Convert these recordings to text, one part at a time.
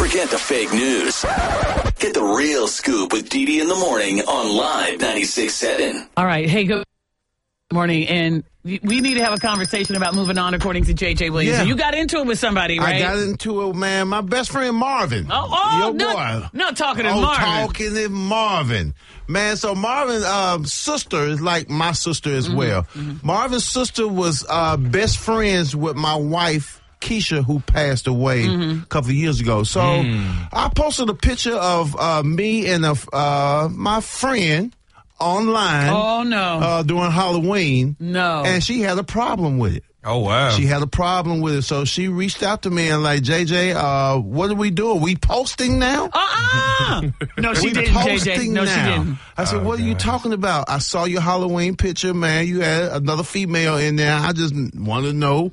Forget the fake news. Get the real scoop with Dee in the morning on Live 96.7. All right. Hey, good morning. And we need to have a conversation about moving on, according to J.J. Williams. Yeah. You got into it with somebody, right? I got into it, man. My best friend Marvin. Your boy. Not talking to Marvin. Talking to Marvin. Man, so Marvin's sister is like my sister as well. Mm-hmm. Marvin's sister was best friends with my wife, Keisha, who passed away a couple of years ago. So I posted a picture of me and my friend online. Oh, no. During Halloween. No. And she had a problem with it. Oh, wow. She had a problem with it. So she reached out to me and like, JJ, what do we do? Are we posting now? No, she didn't, JJ. No, she didn't. I said, what are you talking about? I saw your Halloween picture, man. You had another female in there. I just want to know,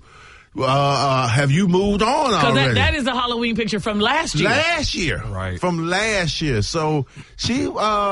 have you moved on already? Because that is a Halloween picture from last year. Right. From last year. So she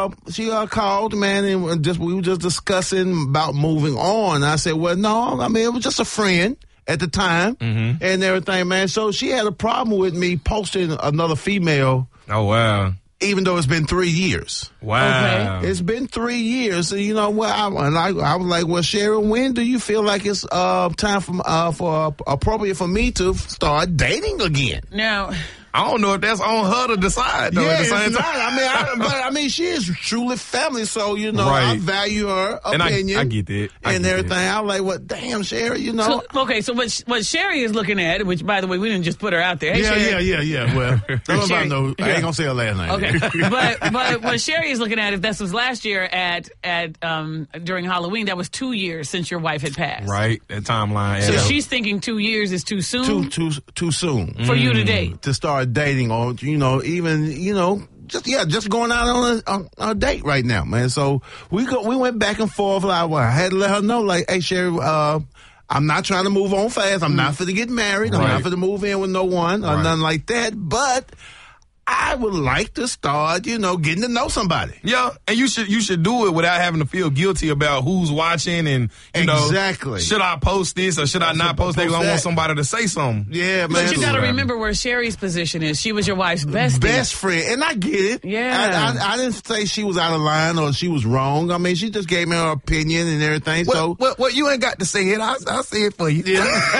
called, man, and we were just discussing about moving on. I said, well, no, I mean, it was just a friend at the time and everything, man. So she had a problem with me posting another female. Oh, wow. Even though it's been 3 years. Wow. Okay. It's been 3 years. So, you know what? I was like, well, Sharon, when do you feel like it's time for appropriate for me to start dating again? Now, I don't know if that's on her to decide, though. At the same time. I mean, she is truly family, so, you know, Right. I value her And opinion. I get that. And everything. I'm like, well, damn, Sherry, you know. So what Sherry is looking at, which, by the way, we didn't just put her out there. Hey, Sherry. Yeah. Well, Sherry. I ain't going to say her last name. Okay. but what Sherry is looking at, if this was last year at during Halloween, that was 2 years since your wife had passed. Right. That timeline. So yeah. she's thinking 2 years is too soon Too soon. for you to date. To start dating or, you know, even, you know, just going out on a date right now, man. So we went back and forth. I had to let her know, like, hey, Sherry, I'm not trying to move on fast. I'm not for to get married. I'm not for to move in with no one or nothing like that. But I would like to start, you know, getting to know somebody. Yeah, and you should do it without having to feel guilty about who's watching and, you know, exactly. Should I post this or should I not post that? Because I want somebody to say something. Yeah, man. But you got to remember where Sherry's position is. She was your wife's best friend, and I get it. Yeah. I didn't say she was out of line or she was wrong. I mean, she just gave me her opinion and everything. Well, you ain't got to say it. I'll say it for you. Yeah.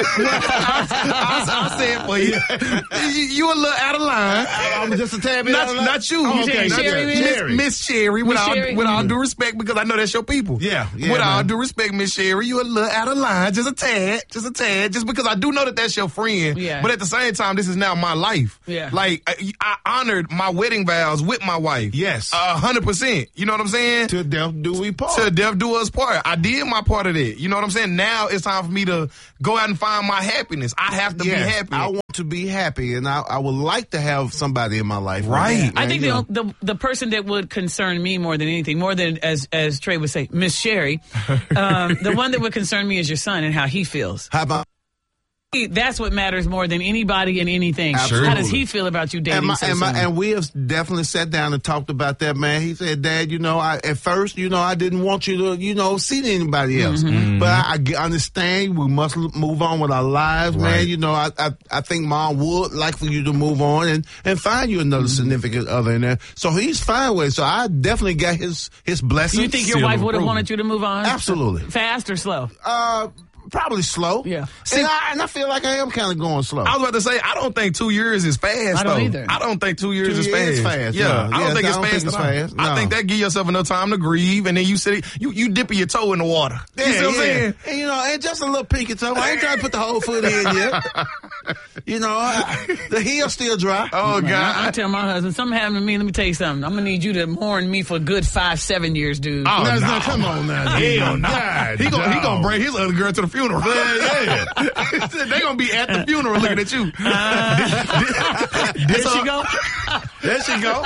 I'll say it for you. You a little out of line. I'm just a tad bit out of line. Not you. Oh, okay. Miss Sherry. With all due respect, because I know that's your people. Yeah. With all due respect, Miss Sherry, you a little out of line. Just a tad. Just because I do know that that's your friend. Yeah. But at the same time, this is now my life. Yeah. Like, I honored my wedding vows with my wife. Yes. 100%. You know what I'm saying? To death do we part. To death do us part. I did my part of that. You know what I'm saying? Now it's time for me to go out and find my happiness. I have to be happy. I want to be happy, and I would like to have somebody in my life. Right. I think the person that would concern me more than anything, more than as Trey would say, Miss Sherry, the one that would concern me is your son and how he feels. How about? That's what matters more than anybody and anything. Absolutely. How does he feel about you dating so soon? And we have definitely sat down and talked about that, man. He said, Dad, you know, at first, you know, I didn't want you to, you know, see anybody else. Mm-hmm. But I understand we must move on with our lives, man. You know, I think Mom would like for you to move on and find you another significant other in there. So he's fine with it. So I definitely got his blessing. You think your wife would have wanted you to move on? Absolutely. Fast or slow? Probably slow. Yeah. See, and I feel like I am kind of going slow. I was about to say, I don't think 2 years is fast, I don't either. I don't think 2 years is 2 years fast. fast. Yeah. No. I don't think it's I don't fast think it's at all. fast. No. I think that give yourself enough time to grieve, and then you sit, you dipping your toe in the water. You see what I'm saying? And, you know, and just a little pinky toe. I ain't trying to put the whole foot in yet. You know, the heel's still dry. Oh, God. I tell my husband, something happened to me. Let me tell you something. I'm going to need you to mourn me for a good 5-7 years, dude. Oh, no, come on now. Hell no. God, He gonna bring his other girl to the funeral. Yeah. They gonna be at the funeral looking at you. There she go. There she go.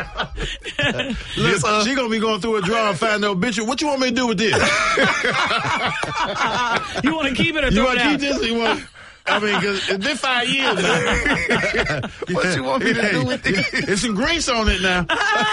Look, she gonna be going through a drawer and find the obituary. What you want me to do with this? You want to keep it or You throw want it to out? keep this? Or you want? I mean, because it's been 5 years now. What you want me to do with it? There's some grease on it now.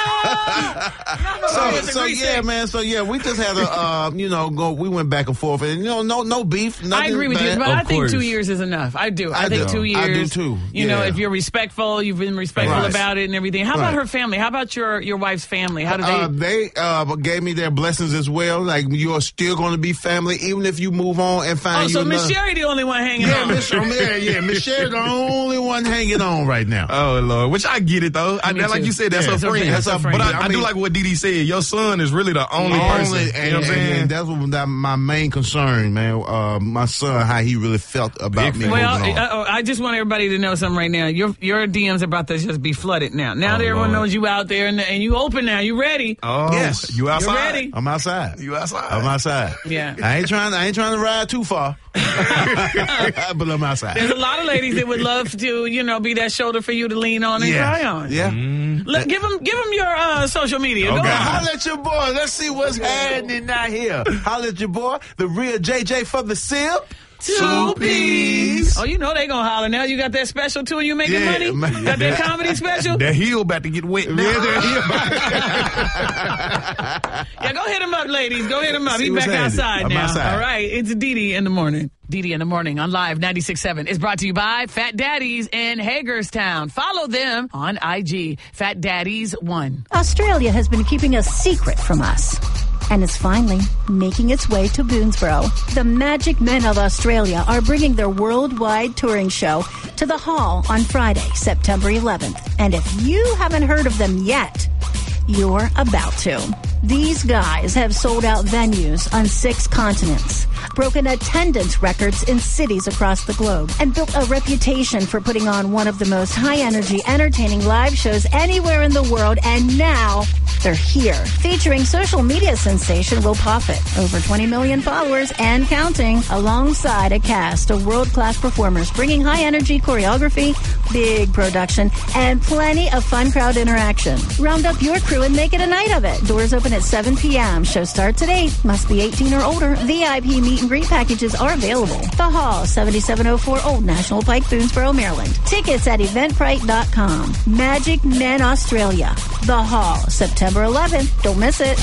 So yeah, man. So yeah, we just had a, we went back and forth, and no beef. I agree with bad. you, but I think course. 2 years is enough. I do. I think 2 years. I do too. You know, if you're respectful, you've been respectful Right. about it and everything. How about her family? How about your wife's family? How do they? They gave me their blessings as well. Like, you're still going to be family, even if you move on and find you So another. Miss Sherry the only one hanging Yeah, on. Miss Sherry the only one hanging on right now. Oh, Lord. Which I get it, though. Me Like too. you said, that's Yeah, her it's her friend. friend. That's her But friend. I do like what Dee said. Your son is really the only person. You know what I'm saying? And that's my main concern, man. My son, how he really felt about me moving on. Well, I just want everybody to know something right now. Your DMs are about to just be flooded now. Now that everyone knows you out there and you open now. You ready? Oh, Yes. You outside? You're ready. I'm outside. You outside? I'm outside. Yeah. I ain't trying to ride too far. But I'm outside. There's a lot of ladies that would love to, be that shoulder for you to lean on and cry on. Yeah. Give them your social media. Go Okay. on. Holla at your boy. Let's see what's happening out here. Holla at your boy, the real JJ from the SIP. 2 P's. Oh, they gonna holler now. You got that special too, and you making Yeah, money. man. Got that comedy special. That heel about to get wet now. Yeah, go hit him up, ladies. Go hit him up. See He's what's back happening. outside I'm now. outside. All right, it's Dee in the morning. Dee in the morning on Live 96.7 is brought to you by Fat Daddies in Hagerstown. Follow them on IG, Fat Daddies 1. Australia has been keeping a secret from us, and is finally making its way to Boonesboro. The Magic Men of Australia are bringing their worldwide touring show to the Hall on Friday, September 11th. And if you haven't heard of them yet, you're about to. These guys have sold out venues on 6 continents, broken attendance records in cities across the globe, and built a reputation for putting on one of the most high-energy, entertaining live shows anywhere in the world, and now they're here, featuring social media sensation Will Poffit, over 20 million followers and counting, alongside a cast of world-class performers bringing high-energy choreography, big production, and plenty of fun crowd interaction. Round up your crew and make it a night of it. Doors open at 7 p.m. Show starts at 8. Must be 18 or older. VIP meet and greet packages are available. The Hall, 7704 Old National Pike, Boonesboro, Maryland. Tickets at eventbrite.com. Magic Men Australia. The Hall, September 11th. Don't miss it.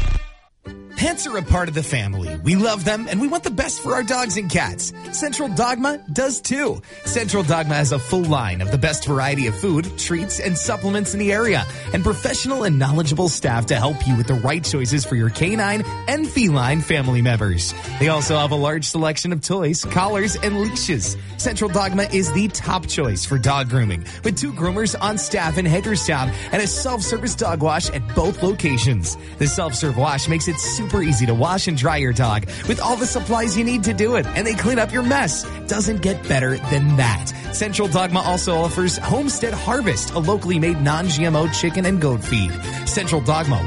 Pets are a part of the family. We love them, and we want the best for our dogs and cats. Central Dogma does too. Central Dogma has a full line of the best variety of food, treats, and supplements in the area, and professional and knowledgeable staff to help you with the right choices for your canine and feline family members. They also have a large selection of toys, collars, and leashes. Central Dogma is the top choice for dog grooming, with 2 groomers on staff in Hagerstown and a self-service dog wash at both locations. The self-serve wash makes it super easy to wash and dry your dog with all the supplies you need to do it, and they clean up your mess. Doesn't get better than that. Central Dogma also offers Homestead Harvest, a locally made non-GMO chicken and goat feed. Central Dogma,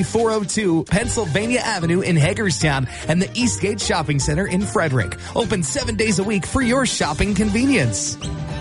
13402 Pennsylvania Avenue in Hagerstown, and the Eastgate Shopping Center in Frederick. Open 7 days a week for your shopping convenience.